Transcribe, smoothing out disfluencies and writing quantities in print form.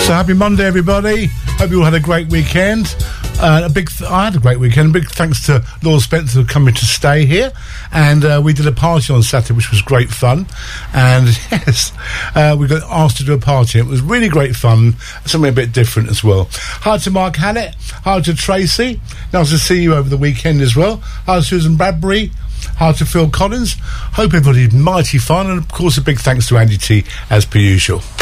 So happy Monday, everybody. Hope you all had a great weekend. I had a great weekend. Big thanks to Lord Spencer for coming to stay here. And we did a party on Saturday, which was great fun. And yes, we got asked to do a party. It was really great fun. Something a bit different as well. Hi to Mark Hannett. Hi to Tracy. Nice to see you over the weekend as well. Hi to Susan Bradbury. Hi to Phil Collins. Hope everybody had mighty fun. And of course, a big thanks to Andy T as per usual.